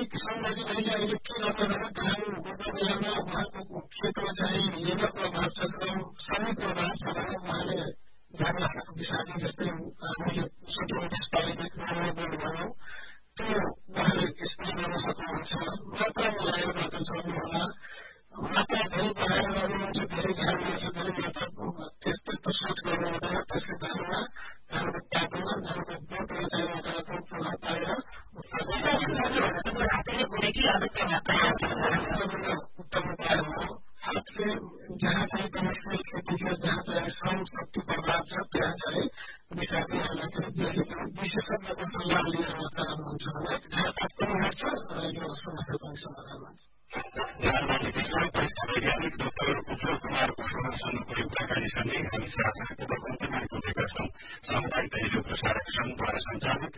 किसान दाजुभाइले अहिले के गर्नु भने धान रोप्ने बेलामा उहाँको खेतमा चाहिँ लेबरको अभाव छ, श्रमिकको अभाव छ भने उहाँले झारमा बिसार्ने जस्तै हामीले सोटिङ स्पाइक भनौँ त्यो उहाँले स्प्रे गर्न सक्नुहुन्छ। मात्रा मिलाएर मात्र सक्नुहुन्न, मात्रा धेरै बढाएर गर्नुहुन्छ, धेरै झार्नु छ, धेरै मात्रा त्यस्तो सोच गर्नु हुँदैन। त्यसले धानको पातमा धानको बोटमा चाहिँ नकारात्मक प्रभाव पारेर सबैभन्दा उत्तम उपाय हो हातले जहाँ चाहिँ कमर्सियल खेती छ, जहाँ चाहिँ श्रम शक्ति प्रभाव छ, त्यहाँ चाहिँ विषादी हाल्दाखेरि जहिले विशेषज्ञको सल्लाह लिएर मात्र राम्रो हुन्छ भने झारपात पनि हट्छ र यो समस्या पनि समाधान हुन्छ। परिषद वैज्ञानिक डाक्टर उज्जवल कुमार कुशवाहासँगको यो कुराकानीसँगै हामी साझा खबरको अन्त्यमा आइपुगेका छौं। सामुदायिक रेडियो प्रसारक संघद्वारा सञ्चालित